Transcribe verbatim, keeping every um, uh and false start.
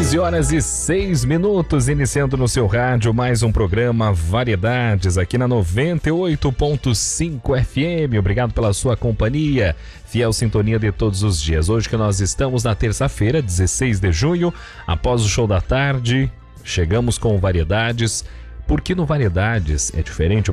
quinze horas e seis minutos, iniciando no seu rádio mais um programa Variedades aqui na noventa e oito ponto cinco F M. Obrigado pela sua companhia, fiel sintonia de todos os dias. Hoje que nós estamos na terça-feira, dezesseis de junho, após o show da tarde, chegamos com Variedades, porque no Variedades é diferente.